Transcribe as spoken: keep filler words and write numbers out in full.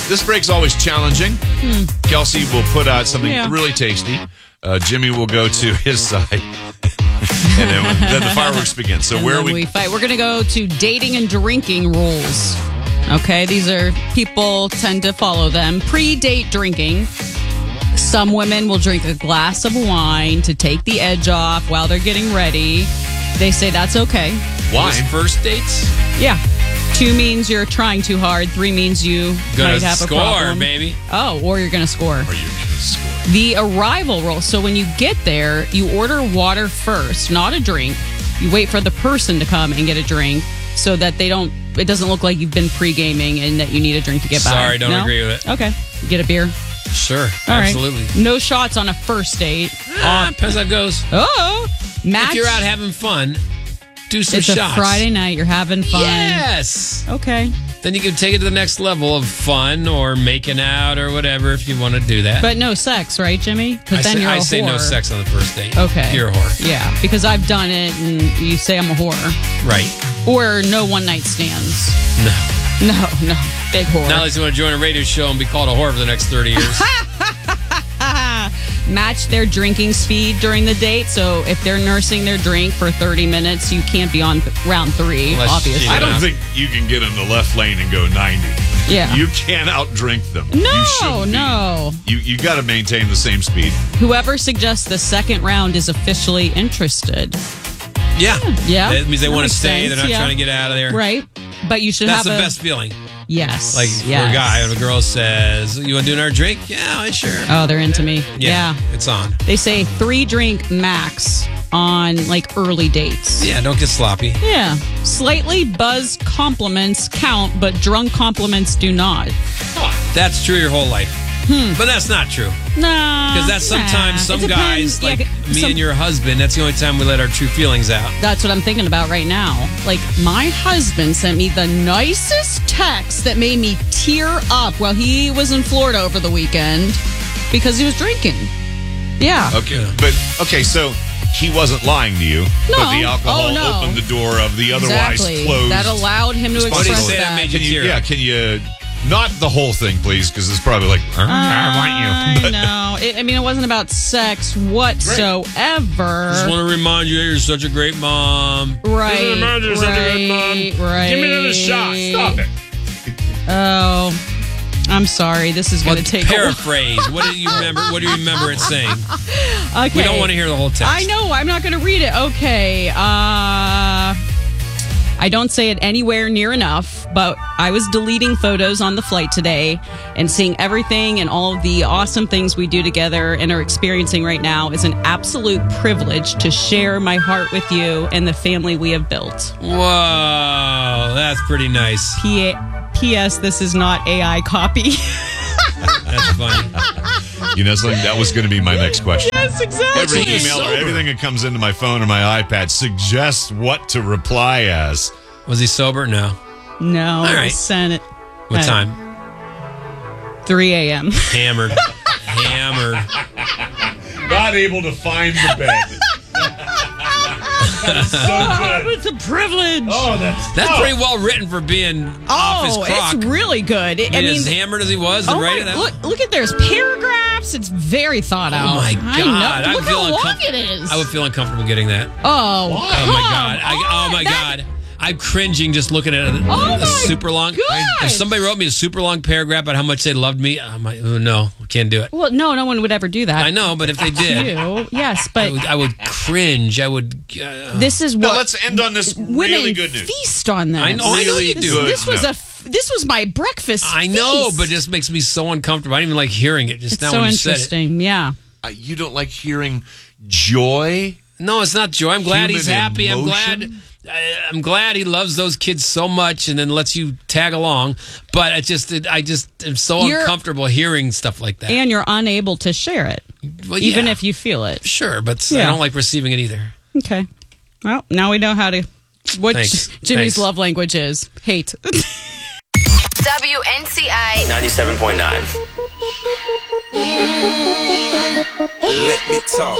this break's always challenging. Hmm. Kelsey will put out something Yeah. really tasty. Uh, Jimmy will go to his side. And then, then the fireworks begin. So And where are then we? we fight. We're going to go to dating and drinking rules. Okay, these are people tend to follow them. Pre-date drinking. Some women will drink a glass of wine to take the edge off while they're getting ready. They say that's okay. Wine. Just first dates? Yeah. Two means you're trying too hard. Three means you Gonna might have score, a problem. baby. Oh, or you're going to score. Are you going to score? The arrival rule. So when you get there, you order water first, not a drink. You wait for the person to come and get a drink so that they don't, it doesn't look like you've been pre-gaming and that you need a drink to get by. Sorry, don't No? agree with it. Okay. You get a beer. Sure, All right. absolutely. No shots on a first date. Ah, depends how it goes. Oh. Match. If you're out having fun, do some it's shots. a Friday night. You're having fun. Yes. Okay. Then you can take it to the next level of fun or making out or whatever if you want to do that. But no sex, right, Jimmy? I Because then say, you're I a say whore. no sex on the first date. Okay. You're a whore. Yeah, because I've done it and you say I'm a whore. Right. Or no one night stands. No. No, no. Big whore. Not unless you want to join a radio show and be called a whore for the next thirty years. Match their drinking speed during the date. So if they're nursing their drink for thirty minutes, you can't be on th- round three, Unless, obviously. you I don't know. think you can get in the left lane and go ninety. Yeah. You can't outdrink them. You No, shouldn't be. no. You you got to maintain the same speed. Whoever suggests the second round is officially interested. Yeah. Yeah. That means they That want to makes stay. sense, They're not yeah. trying to get out of there. Right? But you should That's the have a... best feeling. Yes. Like yes. for a guy, when a girl says, "You want to do another drink?" Yeah, sure. Oh, they're into me. yeah, Yeah. it's on. They say three drink max on like early dates. Yeah, don't get sloppy. Yeah. Slightly buzzed compliments count, but drunk compliments do not. That's true your whole life. But that's not true. Nah. Because that's sometimes nah. some It depends. guys, like Yeah, me some- and your husband, that's the only time we let our true feelings out. That's what I'm thinking about right now. Like, my husband sent me the nicest text that made me tear up while he was in Florida over the weekend because he was drinking. Yeah. Okay, but okay, so he wasn't lying to you, No. but the alcohol Oh, no. opened the door of the otherwise Exactly. closed. That allowed him to What did he express say that that. made you Can you, tear yeah, up? can you not the whole thing, please? Because it's probably like I want you. I know. It, I mean, it wasn't about sex whatsoever. Just want to remind you that you're such a great mom. Right. Just remind you you're such a great mom. Right. Right. Give me another shot. Stop it. Oh, I'm sorry. This is going Well, to take a while. paraphrase. What do you remember? What do you remember it saying? Okay. We don't want to hear the whole text. I know. I'm not going to read it. Okay. Uh, I don't say it anywhere near enough, but I was deleting photos on the flight today and seeing everything and all of the awesome things we do together and are experiencing right now is an absolute privilege to share my heart with you and the family we have built. Whoa, that's pretty nice. P- P.S. This is not A I copy. That's funny. You know something? That was going to be my next question. Yes, exactly. Every What's email or sober? everything that comes into my phone or my iPad suggests what to reply as. Was he sober? No. No, All I right. sent it. What at time? three a.m. Hammered. Hammered. Not able to find the bed. It's a privilege. Oh, that's That's pretty well written for being off his Oh, crock. it's really good. It- I I mean, mean, as hammered as he was, oh to my, write it out. look, look at there's paragraphs. It's very thought out. Oh my god! I know. I'm Look how feeling long uncom- it is. I would feel uncomfortable getting that. oh, Oh my god! I, oh on. my That- god! I'm cringing just looking at a, Oh a my super long. gosh. If somebody wrote me a super long paragraph about how much they loved me, I'm like, oh, no, can't do it. Well, no, no one would ever do that. I know, but if they did, You, yes, I but would, I would cringe. I would. Uh, this is Now what let's end on this women really good news. feast on this. I know, I know you this, do. This was No. a. f- This was my breakfast. I know, feast. but it just makes me so uncomfortable. I don't even like hearing it. Just it's now so when you said it. interesting. Yeah. Uh, you don't like hearing joy? No, it's not joy. I'm glad he's Human happy. I'm glad. emotion? I- I'm glad he loves those kids so much, and then lets you tag along. But it just, it, I just am so You're- uncomfortable hearing stuff like that. And you're unable to share it, Well, even yeah, if you feel it. sure, but I Yeah. don't like receiving it either. Okay. Well, now we know how to. What Thanks. Jimmy's Thanks. love language is hate. W N C I ninety-seven point nine. Let me talk.